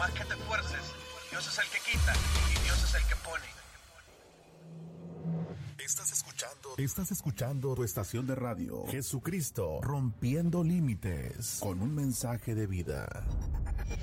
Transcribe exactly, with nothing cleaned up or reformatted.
más que te esfuerces, Dios es el que quita y Dios es el que pone. Estás escuchando, estás escuchando tu estación de radio, Jesucristo, rompiendo límites, con un mensaje de vida.